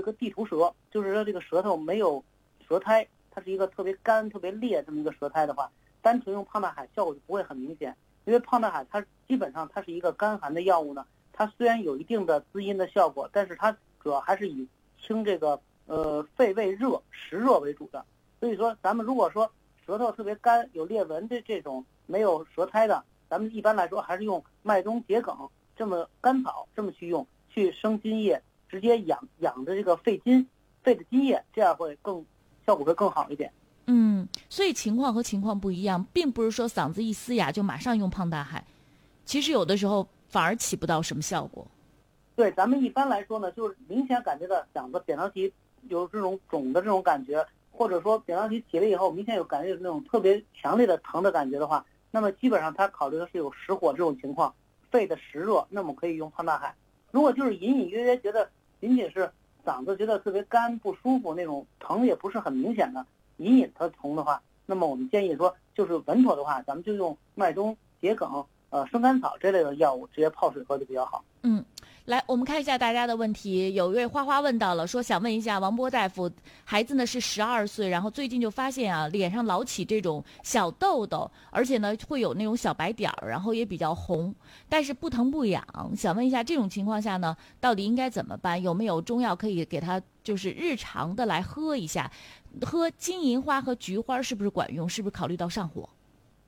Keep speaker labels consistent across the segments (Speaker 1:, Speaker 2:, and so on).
Speaker 1: 个地图舌，就是说这个舌头没有舌苔，它是一个特别干特别裂这么一个舌苔的话，单纯用胖大海效果就不会很明显。因为胖大海它基本上它是一个干寒的药物呢，它虽然有一定的滋阴的效果，但是它主要还是以清这个肺胃热实热为主的。所以说咱们如果说舌头特别干有裂纹的这种没有舌苔的，咱们一般来说还是用麦冬、桔梗这么甘草这么去用，去生津液，直接养着这个肺的津液，这样会效果会更好一点。
Speaker 2: 所以情况和情况不一样，并不是说嗓子一嘶哑就马上用胖大海，其实有的时候反而起不到什么效果。
Speaker 1: 对，咱们一般来说呢，就是明显感觉到嗓子扁桃体有这种肿的这种感觉，或者说扁桃体起了以后明显有感觉有那种特别强烈的疼的感觉的话，那么基本上他考虑的是有实火这种情况，肺的实热，那么可以用胖大海。如果就是隐隐约约觉得仅仅是嗓子觉得特别干不舒服，那种疼也不是很明显的，隐隐的疼的话，那么我们建议说就是稳妥的话，咱们就用麦冬、桔梗、生甘草这类的药物直接泡水喝就比较好。
Speaker 2: 来，我们看一下大家的问题。有一位花花问到了，说想问一下王波大夫，孩子呢是12岁，然后最近就发现啊，脸上老起这种小痘痘，而且呢会有那种小白点儿，然后也比较红，但是不疼不痒。想问一下，这种情况下呢，到底应该怎么办？有没有中药可以给他就是日常的来喝一下？喝金银花和菊花是不是管用？是不是考虑到上火？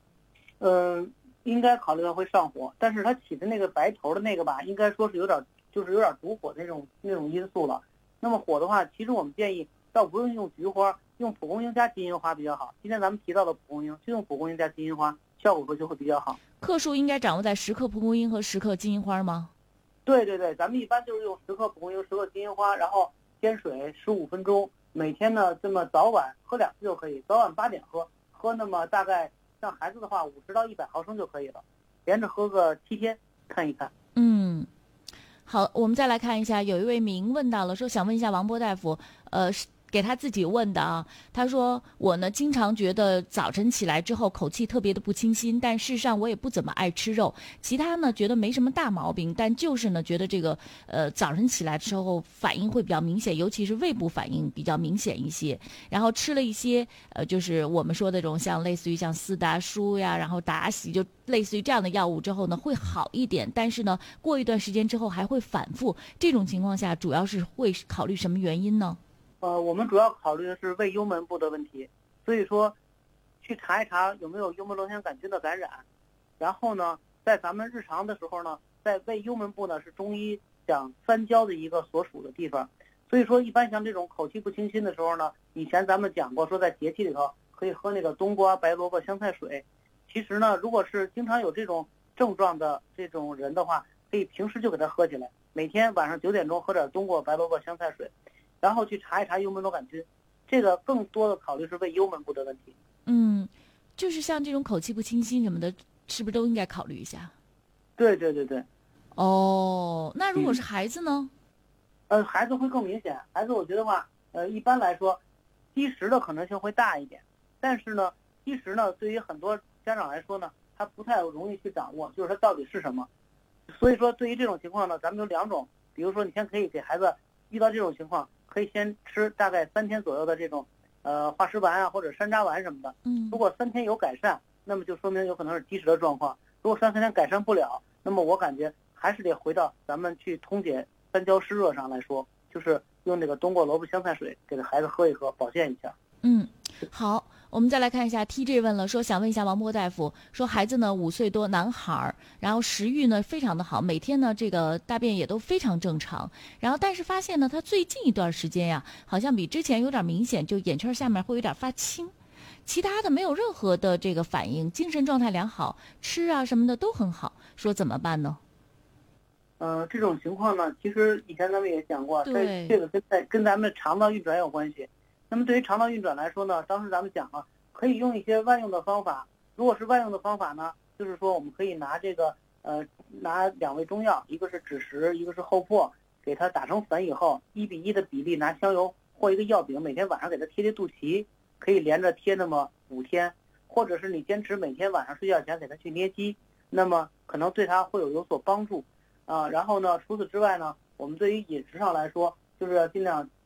Speaker 1: 应该考虑到会上火，但是它起的那个白头的那个吧，应该说是有点毒火的那种因素了。那么火的话，其实我们建议倒不用用菊花，用蒲公英加金银花比较好。今天咱们提到的蒲公英，就用蒲公英加金银花，效果就会比较好。
Speaker 2: 克数应该掌握在10克蒲公英和10克金银花吗？
Speaker 1: 对，咱们一般就是用10克蒲公英、10克金银花，然后煎水15分钟，每天呢这么早晚喝2次就可以，早晚8点喝那么大概像孩子的话50到100毫升就可以了，连着喝个7天看一看。
Speaker 2: 好，我们再来看一下，有一位明问到了，说想问一下王波大夫，给他自己问的啊。他说我呢经常觉得早晨起来之后口气特别的不清新，但事实上我也不怎么爱吃肉，其他呢觉得没什么大毛病，但就是呢觉得这个早晨起来之后反应会比较明显，尤其是胃部反应比较明显一些。然后吃了一些就是我们说的这种像类似于像斯达舒呀，然后达喜，就类似于这样的药物之后呢会好一点，但是呢过一段时间之后还会反复。这种情况下主要是会考虑什么原因呢？
Speaker 1: 我们主要考虑的是胃幽门部的问题，所以说去查一查有没有幽门螺旋杆菌的感染。然后呢，在咱们日常的时候呢，在胃幽门部呢是中医讲三焦的一个所属的地方，所以说一般像这种口气不清新的时候呢，以前咱们讲过说在节气里头可以喝那个冬瓜、白萝卜、香菜水。其实呢，如果是经常有这种症状的这种人的话，可以平时就给他喝起来，每天晚上9点钟喝点冬瓜、白萝卜、香菜水。然后去查一查幽门螺杆菌，这个更多的考虑是胃幽门部的问题。
Speaker 2: 就是像这种口气不清新什么的，是不是都应该考虑一下？
Speaker 1: 对。
Speaker 2: 那如果是孩子呢？
Speaker 1: 孩子会更明显。孩子我觉得话，一般来说，积食的可能性会大一点，但是呢，积食呢对于很多家长来说呢，他不太容易去掌握，就是它到底是什么。所以说，对于这种情况呢，咱们有2种，比如说你先可以给孩子遇到这种情况，可以先吃大概3天左右的这种化石丸啊或者山楂丸什么的。如果3天有改善，那么就说明有可能是积食的状况。如果3天改善不了，那么我感觉还是得回到咱们去通解三焦湿热上来说，就是用这个冬瓜、萝卜、香菜水给孩子喝一喝，保健一下。
Speaker 2: 好，我们再来看一下 TJ 问了，说想问一下王波大夫，说孩子呢5岁多，男孩，然后食欲呢非常的好，每天呢这个大便也都非常正常，然后但是发现呢他最近一段时间呀，好像比之前有点明显，就眼圈下面会有点发青，其他的没有任何的这个反应，精神状态良好，吃啊什么的都很好，说怎么办呢？
Speaker 1: 这种情况呢，其实以前咱们也讲过，
Speaker 2: 对，
Speaker 1: 这个跟咱们肠道运转有关系。那么对于肠道运转来说呢，当时咱们讲了，可以用一些万用的方法。如果是万用的方法呢，就是说我们可以拿这个拿2味中药，一个是枳实，一个是厚朴，给它打成粉以后，1:1的比例拿香油和一个药饼，每天晚上给它贴肚脐，可以连着贴那么5天，或者是你坚持每天晚上睡觉前给它去捏肌，那么可能对它会有所帮助。然后呢，除此之外呢，我们对于饮食上来说，就是要尽量